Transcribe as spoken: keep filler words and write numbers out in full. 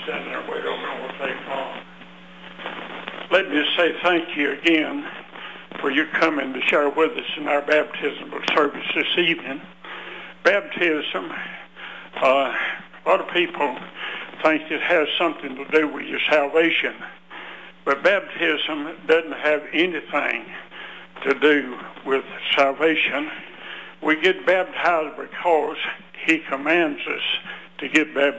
stand there and wait over on what they call. Let me say thank you again for your coming to share with us in our baptismal service this evening. Baptism, uh, a lot of people think it has something to do with your salvation, but baptism doesn't have anything to do with salvation. We get baptized because he commands us to get baptized.